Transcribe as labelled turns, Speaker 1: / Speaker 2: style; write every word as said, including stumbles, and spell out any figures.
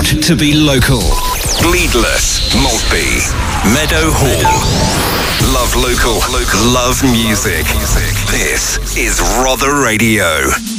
Speaker 1: proud to be local.
Speaker 2: Bleedless, Maltby, Meadow Hall. Love local, love music. This is Rother Radio.